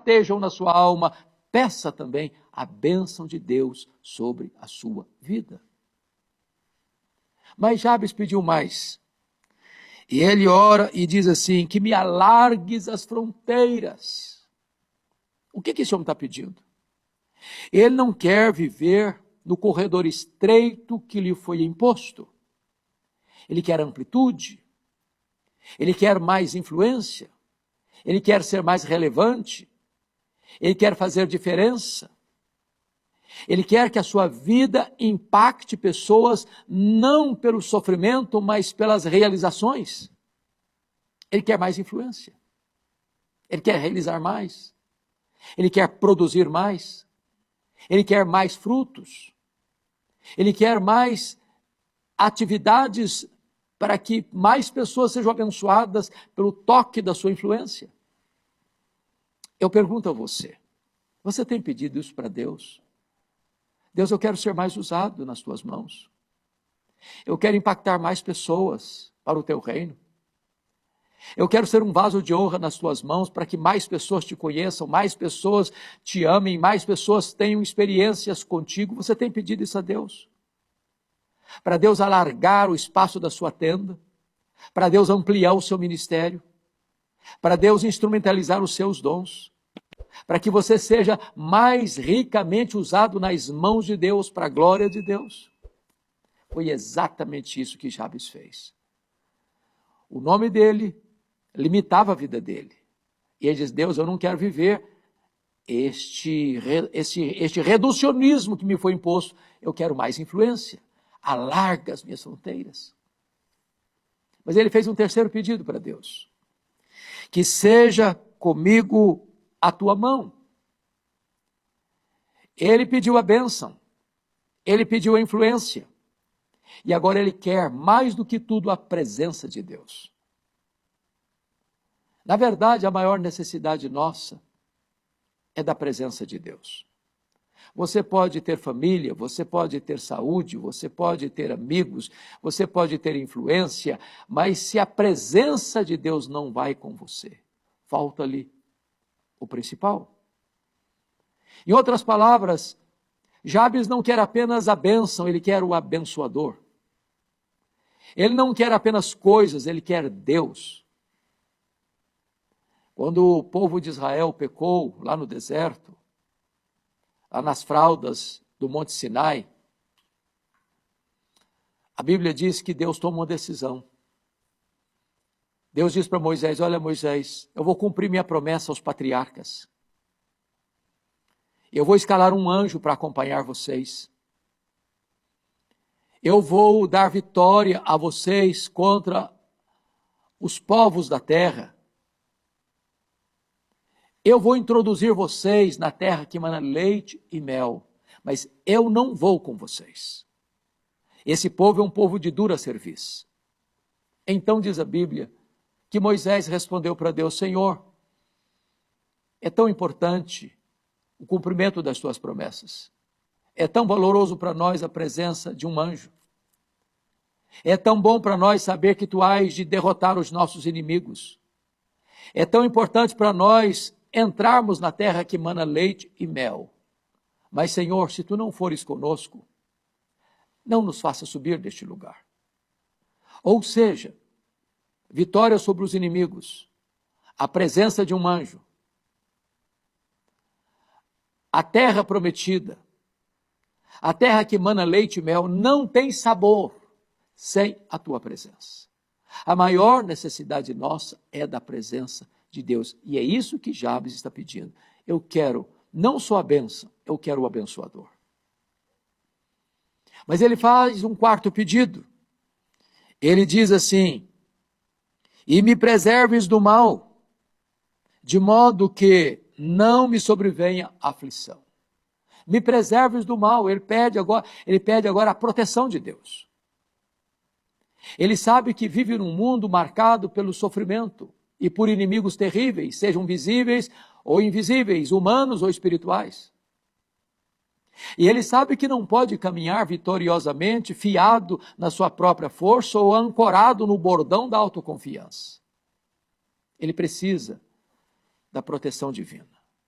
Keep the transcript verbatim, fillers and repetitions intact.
latejam na sua alma, peça também a bênção de Deus sobre a sua vida. Mas Jabes pediu mais. E ele ora e diz assim, que me alargues as fronteiras. O que que esse homem está pedindo? Ele não quer viver no corredor estreito que lhe foi imposto. Ele quer amplitude. Ele quer mais influência. Ele quer ser mais relevante. Ele quer fazer diferença. Ele quer que a sua vida impacte pessoas não pelo sofrimento, mas pelas realizações. Ele quer mais influência. Ele quer realizar mais. Ele quer produzir mais. Ele quer mais frutos. Ele quer mais atividades para que mais pessoas sejam abençoadas pelo toque da sua influência. Eu pergunto a você, você tem pedido isso para Deus? Deus, eu quero ser mais usado nas tuas mãos. Eu quero impactar mais pessoas para o teu reino. Eu quero ser um vaso de honra nas tuas mãos para que mais pessoas te conheçam, mais pessoas te amem, mais pessoas tenham experiências contigo. Você tem pedido isso a Deus? Para Deus alargar o espaço da sua tenda, para Deus ampliar o seu ministério, para Deus instrumentalizar os seus dons, para que você seja mais ricamente usado nas mãos de Deus, para a glória de Deus. Foi exatamente isso que Jabes fez. O nome dele limitava a vida dele. E ele diz, Deus, eu não quero viver este, este, este reducionismo que me foi imposto, eu quero mais influência. Alarga as minhas fronteiras. Mas ele fez um terceiro pedido para Deus. Que seja comigo a tua mão. Ele pediu a bênção. Ele pediu a influência. E agora ele quer, mais do que tudo, a presença de Deus. Na verdade, a maior necessidade nossa é da presença de Deus. Você pode ter família, você pode ter saúde, você pode ter amigos, você pode ter influência, mas se a presença de Deus não vai com você, falta-lhe o principal. Em outras palavras, Jabes não quer apenas a bênção, ele quer o abençoador. Ele não quer apenas coisas, ele quer Deus. Quando o povo de Israel pecou lá no deserto, lá nas fraldas do Monte Sinai, a Bíblia diz que Deus toma uma decisão. Deus diz para Moisés, olha Moisés, eu vou cumprir minha promessa aos patriarcas. Eu vou escalar um anjo para acompanhar vocês. Eu vou dar vitória a vocês contra os povos da terra. Eu vou introduzir vocês na terra que emana leite e mel, mas eu não vou com vocês. Esse povo é um povo de dura serviço. Então diz a Bíblia que Moisés respondeu para Deus, Senhor, é tão importante o cumprimento das tuas promessas. É tão valoroso para nós a presença de um anjo. É tão bom para nós saber que tu hás de derrotar os nossos inimigos. É tão importante para nós entrarmos na terra que emana leite e mel. Mas, Senhor, se tu não fores conosco, não nos faça subir deste lugar. Ou seja, vitória sobre os inimigos, a presença de um anjo, a terra prometida, a terra que emana leite e mel, não tem sabor sem a tua presença. A maior necessidade nossa é da presença de Deus. E é isso que Jabes está pedindo. Eu quero não só a bênção, eu quero o abençoador. Mas ele faz um quarto pedido. Ele diz assim, e me preserves do mal, de modo que não me sobrevenha aflição. Me preserves do mal. Ele pede agora, ele pede agora a proteção de Deus. Ele sabe que vive num mundo marcado pelo sofrimento e por inimigos terríveis, sejam visíveis ou invisíveis, humanos ou espirituais. E ele sabe que não pode caminhar vitoriosamente, fiado na sua própria força ou ancorado no bordão da autoconfiança. Ele precisa da proteção divina.